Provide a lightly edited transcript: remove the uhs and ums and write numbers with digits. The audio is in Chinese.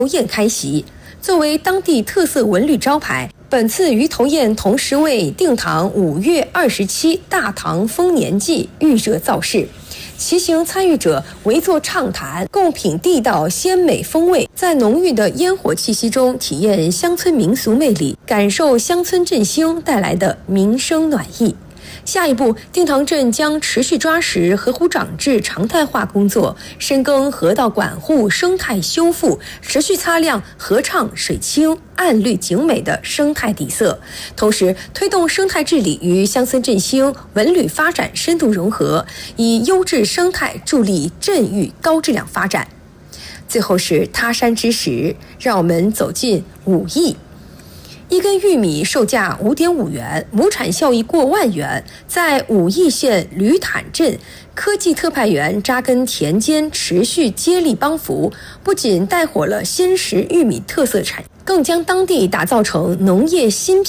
宴开席。作为当地特色文旅招牌，本次鱼头宴同时为定堂5月27大唐丰年祭预热造势。骑行参与者围坐畅谈，共品地道鲜美风味，在浓郁的烟火气息中体验乡村民俗魅力，感受乡村振兴带来的民生暖意。下一步，定堂镇将持续抓实河湖长治常态化工作，深耕河道管护、生态修复，持续擦亮河畅水清、岸绿景美的生态底色，同时推动生态治理与乡村振兴、文旅发展深度融合，以优质生态助力镇域高质量发展。最后是他山之石，让我们走进武义。一根玉米售价5.5元，亩产效益过万元。在武义县吕坦镇，科技特派员扎根田间，持续接力帮扶，不仅带火了鲜食玉米特色产业，更将当地打造成农业新品